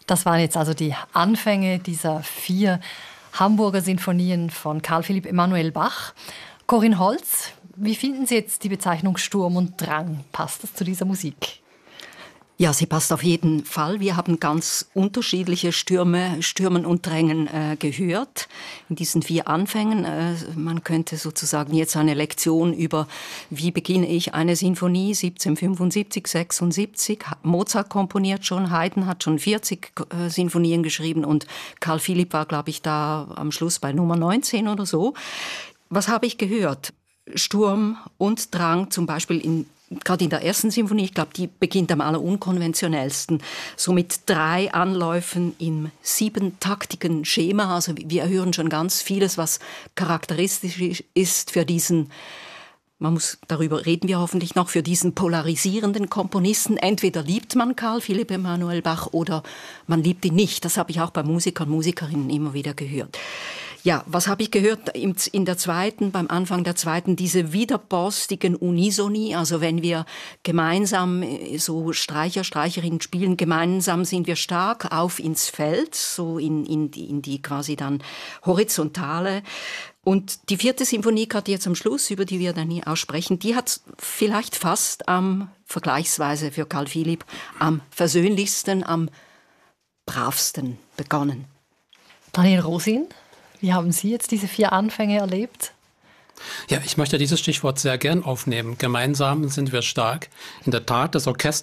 Das waren jetzt also die Anfänge dieser 4 Hamburger Sinfonien von Carl Philipp Emanuel Bach. Corinne Holz, wie finden Sie jetzt die Bezeichnung Sturm und Drang? Passt das zu dieser Musik? Ja, sie passt auf jeden Fall. Wir haben ganz unterschiedliche Stürmen und Drängen gehört in diesen 4 Anfängen. Man könnte sozusagen jetzt eine Lektion über, wie beginne ich eine Sinfonie, 1775, 76. Mozart komponiert schon, Haydn hat schon 40 Sinfonien geschrieben und Carl Philipp war, glaube ich, da am Schluss bei Nummer 19 oder so. Was habe ich gehört? Sturm und Drang, zum Beispiel gerade in der ersten Symphonie, ich glaube, die beginnt am allerunkonventionellsten, so mit 3 Anläufen im 7-taktigen Schema. Also wir hören schon ganz vieles, was charakteristisch ist für diesen, darüber reden wir hoffentlich noch, für diesen polarisierenden Komponisten. Entweder liebt man Carl Philipp Emanuel Bach oder man liebt ihn nicht. Das habe ich auch bei Musikern und Musikerinnen immer wieder gehört. Ja, was habe ich gehört beim Anfang der zweiten, diese widerborstigen Unisoni, also wenn wir gemeinsam so Streicherinnen spielen, gemeinsam sind wir stark auf ins Feld, so in die quasi dann horizontale. Und die 4. Symphonie, gerade jetzt am Schluss, über die wir dann hier aussprechen, die hat vielleicht fast vergleichsweise für Carl Philipp am versöhnlichsten, am bravsten begonnen. Daniel Rosin? Wie haben Sie jetzt diese 4 Anfänge erlebt? Ja, ich möchte dieses Stichwort sehr gern aufnehmen. Gemeinsam sind wir stark. In der Tat, das Orchester